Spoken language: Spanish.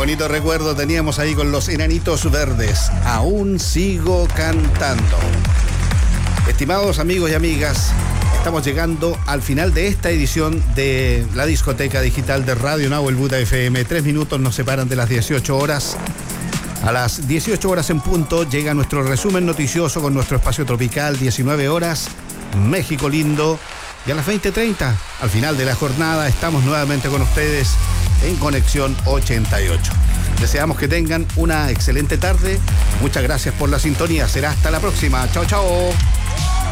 bonito recuerdo teníamos ahí con los Enanitos Verdes. Aún sigo cantando. Estimados amigos y amigas, estamos llegando al final de esta edición de la discoteca digital de Radio Nahuel Buda FM. 3 minutos nos separan de las 18 horas. A las 18 horas en punto llega nuestro resumen noticioso con nuestro espacio tropical. 19 horas, México lindo. Y a las 20:30, al final de la jornada, estamos nuevamente con ustedes en Conexión 88. Deseamos que tengan una excelente tarde. Muchas gracias por la sintonía. Será hasta la próxima. Chao, chao.